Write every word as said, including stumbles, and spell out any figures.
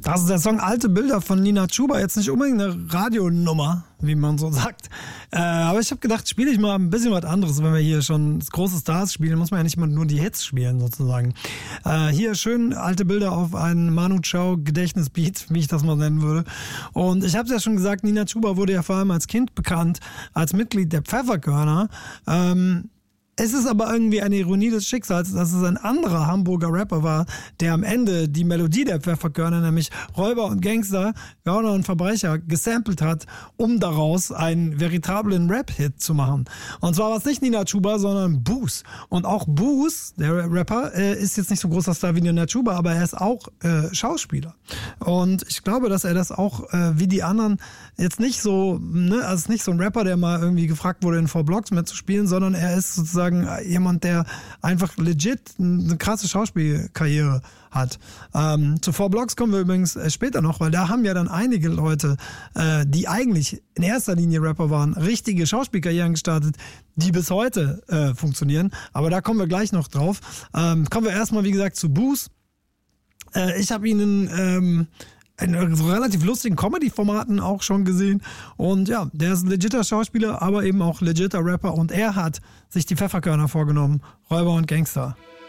Das ist der Song Alte Bilder von Nina Chuba. Jetzt nicht unbedingt eine Radionummer, wie man so sagt. Äh, aber ich habe gedacht, spiele ich mal ein bisschen was anderes. Wenn wir hier schon große Stars spielen, muss man ja nicht mal nur die Hits spielen sozusagen. Äh, hier schön Alte Bilder auf einen Manu Chao Gedächtnisbeat, wie ich das mal nennen würde. Und ich habe es ja schon gesagt, Nina Chuba wurde ja vor allem als Kind bekannt, als Mitglied der Pfefferkörner. Ähm, Es ist aber irgendwie eine Ironie des Schicksals, dass es ein anderer Hamburger Rapper war, der am Ende die Melodie der Pfefferkörner, nämlich Räuber und Gangster, Gauner und Verbrecher, gesampelt hat, um daraus einen veritablen Rap-Hit zu machen. Und zwar war es nicht Nina Chuba, sondern Boos. Und auch Boos, der Rapper, äh, ist jetzt nicht so großer Star wie Nina Chuba, aber er ist auch äh, Schauspieler. Und ich glaube, dass er das auch äh, wie die anderen jetzt nicht so, ne, also nicht so ein Rapper, der mal irgendwie gefragt wurde, in Four Blocks mitzuspielen, sondern er ist sozusagen jemand, der einfach legit eine krasse Schauspielkarriere hat. Ähm, zu Four Blocks kommen wir übrigens später noch, weil da haben ja dann einige Leute, äh, die eigentlich in erster Linie Rapper waren, richtige Schauspielkarrieren gestartet, die bis heute äh, funktionieren. Aber da kommen wir gleich noch drauf. Ähm, kommen wir erstmal, wie gesagt, zu Boos. Äh, ich habe ihn ähm, in so relativ lustigen Comedy-Formaten auch schon gesehen. Und ja, der ist ein legitter Schauspieler, aber eben auch legitter Rapper. Und er hat sich die Pfefferkörner vorgenommen. Räuber und Gangster.